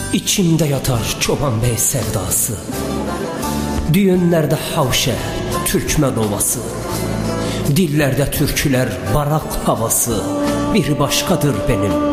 İçimde yatar Çoban Bey sevdası. Düğünlerde havşe, Türkmen ovası. Dillerde türküler, barak havası. Bir başkadır benim